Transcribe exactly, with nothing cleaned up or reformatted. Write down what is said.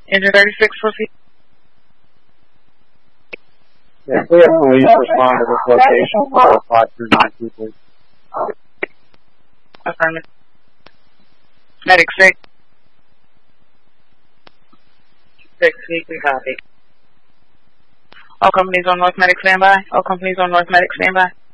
Engine thirty-six, proceed. Yeah, we have police respond to this location for five two nine two, please. Affirmative. Medic six. Six, we copy. All companies on North Medic standby. All companies on North Medic standby.